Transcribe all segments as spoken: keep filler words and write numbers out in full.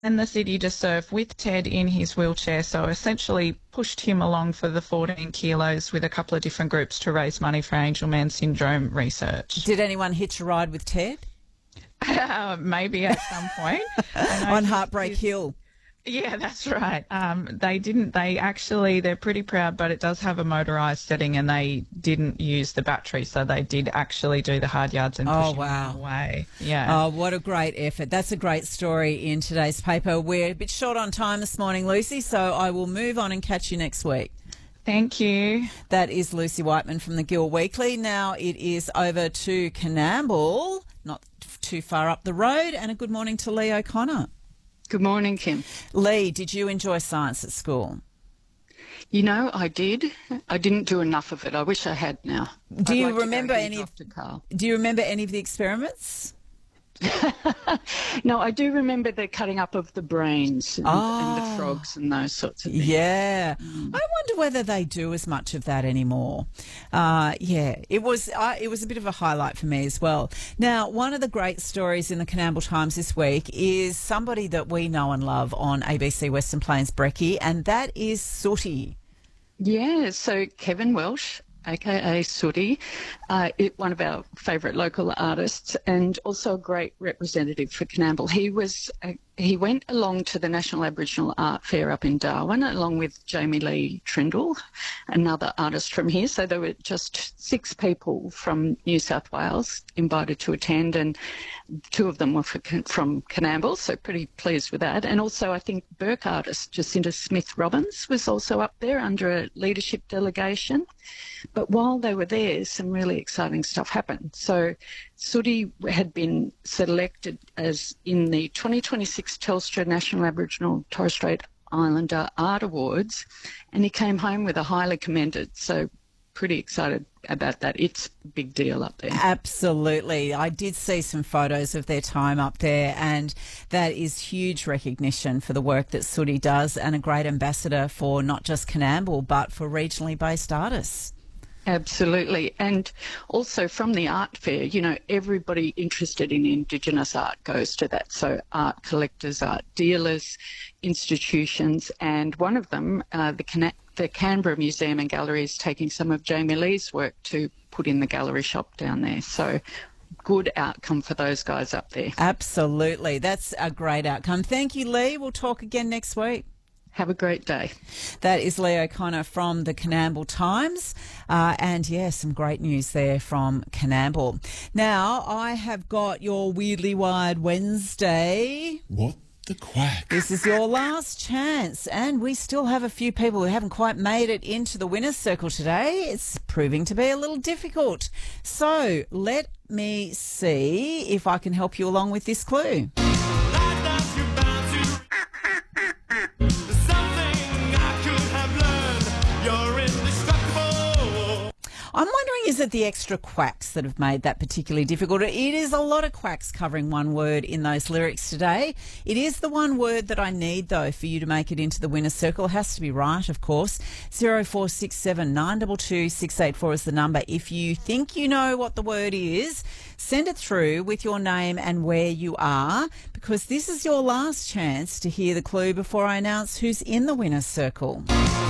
and the city to surf with Ted in his wheelchair. So essentially pushed him along for the fourteen kilos with a couple of different groups to raise money for Angelman syndrome research. Did anyone hitch a ride with Ted? Uh, maybe at some point. On Heartbreak Hill. Yeah, that's right. Um, they didn't, they actually, they're pretty proud, but it does have a motorised setting and they didn't use the battery. So they did actually do the hard yards and push Oh, him wow. away. Yeah. Oh, what a great effort. That's a great story in today's paper. We're a bit short on time this morning, Lucy, so I will move on and catch you next week. Thank you. That is Lucy Whiteman from the Gill Weekly. Now it is over to Coonamble, not too far up the road, and a good morning to Lee O'Connor. Good morning, Kim. Lee, did you enjoy science at school? You know, I did. I didn't do enough of it. I wish I had now. Do I'd you like to remember go hear any of, Doctor Carl. Do you remember any of the experiments? No, I do remember the cutting up of the brains and, Oh. and the frogs and those sorts of things. Yeah. I wonder whether they do as much of that anymore. Uh, yeah, it was uh, it was a bit of a highlight for me as well. Now, one of the great stories in the Coonamble Times this week is somebody that we know and love on A B C Western Plains Brekkie, and that is Sooty. Yeah, so Kevin Welsh, a k a. Sooty, uh, it, one of our favourite local artists and also a great representative for Coonamble. He was uh, he went along to the National Aboriginal Art Fair up in Darwin along with Jamie Lee Trindle, another artist from here. So there were just six people from New South Wales invited to attend, and two of them were for, from Coonamble, so pretty pleased with that. And also I think Burke artist Jacinta Smith-Robbins was also up there under a leadership delegation. But while they were there, some really exciting stuff happened. So Sooty had been selected as in the twenty twenty-six Telstra National Aboriginal Torres Strait Islander Art Awards, and he came home with a highly commended. So pretty excited about that. It's a big deal up there. Absolutely. I did see some photos of their time up there, and that is huge recognition for the work that Sooty does and a great ambassador for not just Coonamble but for regionally based artists. Absolutely. And also from the art fair, you know, everybody interested in Indigenous art goes to that. So art collectors, art dealers, institutions, and one of them, uh, the, Can- the Canberra Museum and Gallery, is taking some of Jamie Lee's work to put in the gallery shop down there. So good outcome for those guys up there. Absolutely. That's a great outcome. Thank you, Lee. We'll talk again next week. Have a great day. That is Lee O'Connor from the Coonamble Times. Uh, and, yeah, some great news there from Coonamble. Now, I have got your Weirdly Wired Wednesday. What the quack? This is your last chance, and we still have a few people who haven't quite made it into the winner's circle today. It's proving to be a little difficult. So let me see if I can help you along with this clue. I'm wondering, is it the extra quacks that have made that particularly difficult? It is a lot of quacks covering one word in those lyrics today. It is the one word that I need, though, for you to make it into the winner's circle. It has to be right, of course. zero four six seven nine two two six eight four is the number. If you think you know what the word is, send it through with your name and where you are, because this is your last chance to hear the clue before I announce who's in the winner's circle.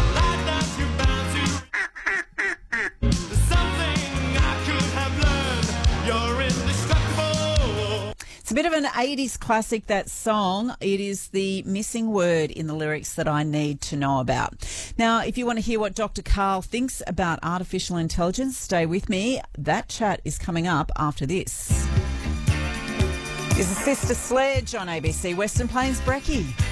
It's a bit of an eighties classic, that song. It is the missing word in the lyrics that I need to know about. Now, if you want to hear what Doctor Carl thinks about artificial intelligence, stay with me. That chat is coming up after this. This is Sister Sledge on A B C Western Plains Brekkie.